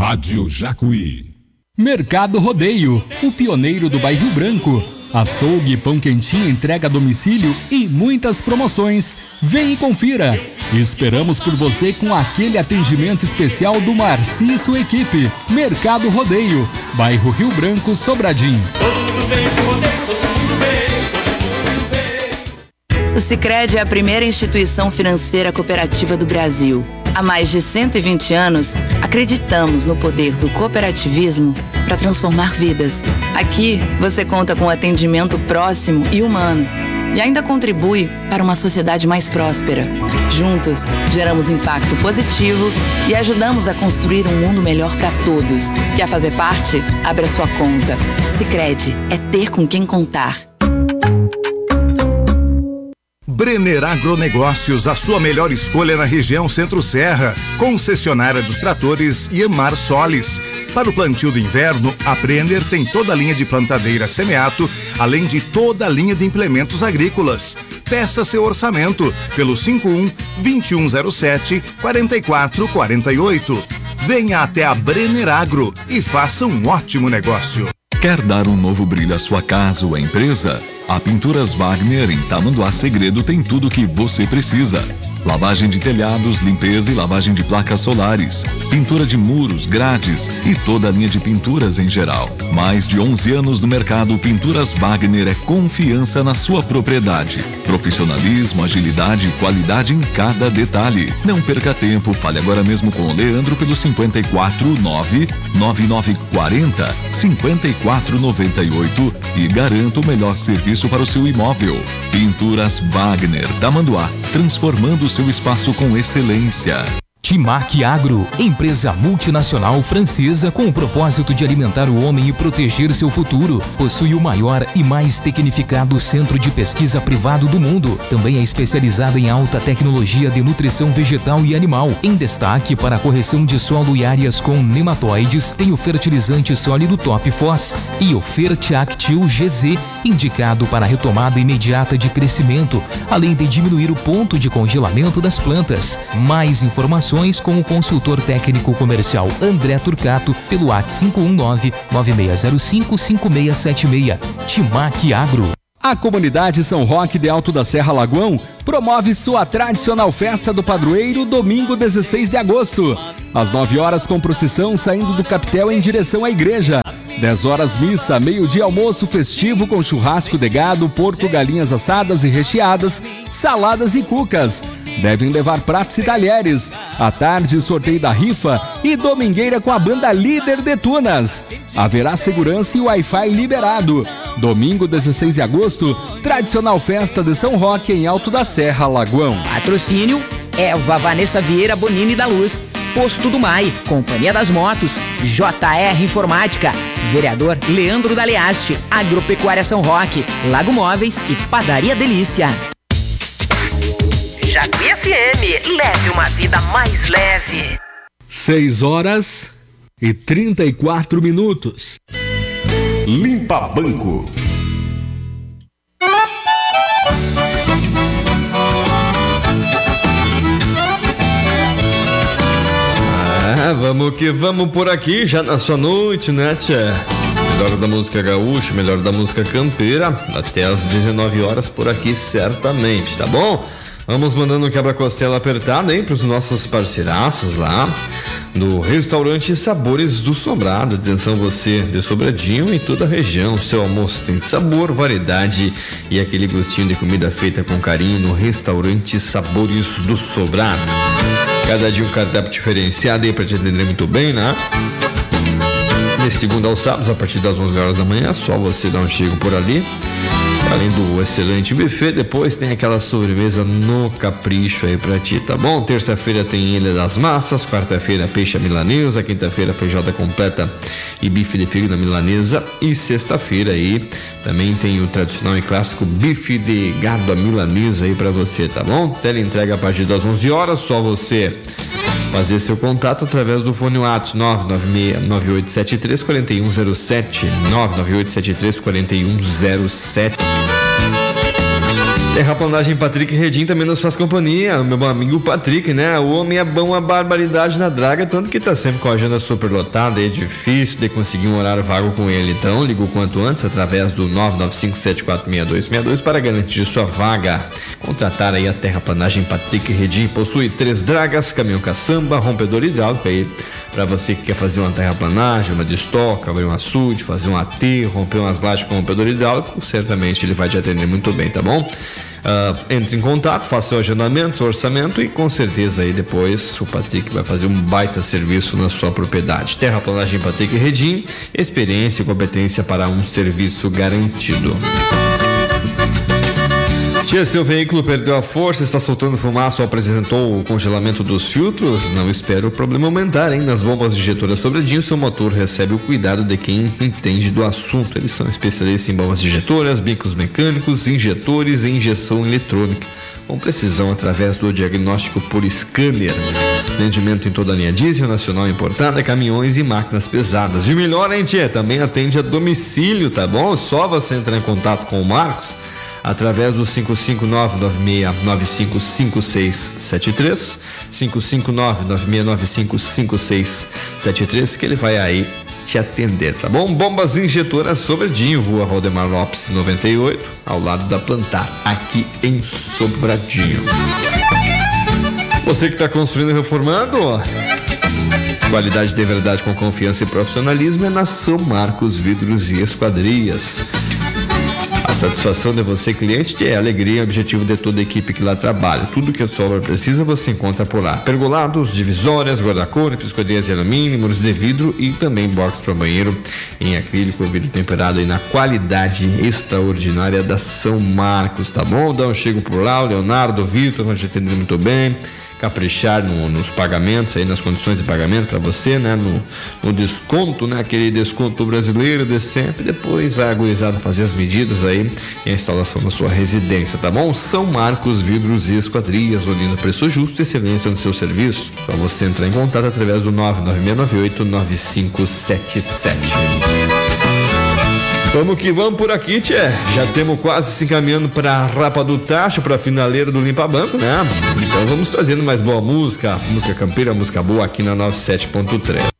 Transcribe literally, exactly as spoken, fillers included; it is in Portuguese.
Rádio Jacuí. Mercado Rodeio, o pioneiro do bairro Branco. Açougue, pão quentinho, entrega a domicílio e muitas promoções. Vem e confira. Esperamos por você com aquele atendimento especial do Marci e sua equipe. Mercado Rodeio, bairro Rio Branco, Sobradinho. O Sicredi é a primeira instituição financeira cooperativa do Brasil. Há mais de cento e vinte anos, acreditamos no poder do cooperativismo para transformar vidas. Aqui, você conta com atendimento próximo e humano e ainda contribui para uma sociedade mais próspera. Juntos, geramos impacto positivo e ajudamos a construir um mundo melhor para todos. Quer fazer parte? Abra sua conta. Sicredi é ter com quem contar. Brenner Agronegócios, a sua melhor escolha na região Centro-Serra. Concessionária dos tratores Iamar Solis. Para o plantio do inverno, a Brenner tem toda a linha de plantadeira Semeato, além de toda a linha de implementos agrícolas. Peça seu orçamento pelo cinco um, dois um zero sete, quatro quatro quatro oito. Venha até a Brenner Agro e faça um ótimo negócio. Quer dar um novo brilho à sua casa ou à empresa? A Pinturas Wagner em Tamanduá Segredo tem tudo o que você precisa. Lavagem de telhados, limpeza e lavagem de placas solares, pintura de muros, grades e toda a linha de pinturas em geral. Mais de onze anos no mercado, Pinturas Wagner é confiança na sua propriedade. Profissionalismo, agilidade e qualidade em cada detalhe. Não perca tempo, fale agora mesmo com o Leandro pelo cinco quatro nove, nove nove quatro zero, cinco quatro nove oito e garanta o melhor serviço para o seu imóvel. Pinturas Wagner, Tamanduá, transformando o seu espaço com excelência. Timac Agro, empresa multinacional francesa com o propósito de alimentar o homem e proteger seu futuro. Possui o maior e mais tecnificado centro de pesquisa privado do mundo. Também é especializada em alta tecnologia de nutrição vegetal e animal. Em destaque para a correção de solo e áreas com nematóides, tem o fertilizante sólido Top Fós e o Fertiactil G Z, indicado para a retomada imediata de crescimento, além de diminuir o ponto de congelamento das plantas. Mais informações com o consultor técnico comercial André Turcato pelo WhatsApp cinco um nove, nove seis zero cinco, cinco seis sete seis. Timac Agro. A comunidade São Roque de Alto da Serra Lagoão promove sua tradicional festa do padroeiro domingo dezesseis de agosto. Às nove horas com procissão saindo do capitel em direção à igreja. dez horas missa, meio-dia almoço festivo com churrasco de gado, porco, galinhas assadas e recheadas, saladas e cucas. Devem levar pratos e talheres. À tarde, sorteio da rifa e domingueira com a banda Líder de Tunas. Haverá segurança e Wi-Fi liberado. Domingo, dezesseis de agosto, tradicional festa de São Roque em Alto da Serra, Lagoão. Patrocínio Eva Vanessa Vieira Bonini da Luz, Posto do Mai, Companhia das Motos, J R Informática, Vereador Leandro Daleaste, Agropecuária São Roque, Lago Móveis e Padaria Delícia. Jacuí F M, leve uma vida mais leve. seis horas e trinta e quatro minutos. Limpa Banco. Ah, vamos que vamos por aqui, já na sua noite, né, tchê? Melhor da música gaúcha, melhor da música campeira, até às dezenove horas por aqui, certamente, tá bom? Vamos mandando um quebra-costela apertado, hein, pros nossos parceiraços lá do Restaurante Sabores do Sobrado. Atenção você de Sobradinho e toda a região, seu almoço tem sabor, variedade e aquele gostinho de comida feita com carinho no Restaurante Sabores do Sobrado. Cada dia um cardápio diferenciado aí pra te atender muito bem, né? De segunda aos sábados, a partir das onze horas da manhã, só você dá um chego por ali. Além do excelente buffet, depois tem aquela sobremesa no capricho aí pra ti, tá bom? Terça-feira tem Ilha das Massas, quarta-feira peixe à milanesa, quinta-feira feijoada completa e bife de fígado à milanesa e sexta-feira aí também tem o tradicional e clássico bife de gado à milanesa aí pra você, tá bom? Tela entrega a partir das onze horas, só você fazer seu contato através do fone WhatsApp nove nove seis, nove oito sete três, quatro um zero sete, nove nove oito sete três, quatro um zero sete. Terraplanagem Patrick Redim também nos faz companhia, o meu amigo Patrick, né? O homem é bom a barbaridade na draga, tanto que tá sempre com a agenda superlotada, é difícil de conseguir um horário vago com ele. Então, liga o quanto antes através do nove nove cinco sete quatro seis dois seis dois para garantir sua vaga. Contratar aí a Terraplanagem Patrick Redim, possui três dragas, caminhão caçamba, rompedor hidráulico aí, para você que quer fazer uma terraplanagem, uma destoca, abrir um açude, fazer um aterro, romper umas lajes com rompedor hidráulico, certamente ele vai te atender muito bem, tá bom? Uh, entre em contato, faça seu agendamento, seu orçamento e com certeza aí depois o Patrick vai fazer um baita serviço na sua propriedade. Terraplanagem Patrick Redim, experiência e competência para um serviço garantido. Tia, seu veículo perdeu a força, está soltando fumaça ou apresentou o congelamento dos filtros? Não espero o problema aumentar, hein? Nas bombas injetoras Sobradinho, seu motor recebe o cuidado de quem entende do assunto. Eles são especialistas em bombas injetoras, bicos mecânicos, injetores e injeção eletrônica, com precisão através do diagnóstico por scanner. Atendimento em toda a linha diesel, nacional importada, caminhões e máquinas pesadas. E o melhor, hein, tia? Também atende a domicílio, tá bom? Só você entrar em contato com o Marcos através do cinco cinco nove nove seis nove cinco cinco seis sete três, cinco cinco nove nove seis nove cinco cinco seis sete três, que ele vai aí te atender, tá bom? Bombas injetoras Sobradinho, Rua Valdemar Lopes noventa e oito, ao lado da Plantar, aqui em Sobradinho. Você que está construindo e reformando, ó, qualidade de verdade com confiança e profissionalismo é na São Marcos Vidros e Esquadrias. A satisfação de você, cliente, é a alegria e objetivo de toda a equipe que lá trabalha. Tudo que a sua obra precisa, você encontra por lá. Pergolados, divisórias, guarda-corpo, esquadrias de alumínio, muros de vidro e também box para banheiro em acrílico, vidro temperado e na qualidade extraordinária da São Marcos, tá bom? Dá um chego por lá, o Leonardo, o Vitor, vão te atender muito bem. Caprichar no, nos pagamentos, aí nas condições de pagamento para você, né? No, no desconto, né? Aquele desconto brasileiro de sempre. Depois vai agorizado fazer as medidas aí e a instalação da sua residência, tá bom? São Marcos Vidros e Esquadrias, olhando preço justo e excelência no seu serviço. Só você entrar em contato através do nove nove seis nove oito nove cinco sete sete. Vamos que vamos por aqui, tchê. Já temos quase se encaminhando para a Rapa do Tacho, para a finaleira do Limpa Banco, né? Então vamos trazendo mais boa música, música campeira, música boa aqui na noventa e sete ponto três.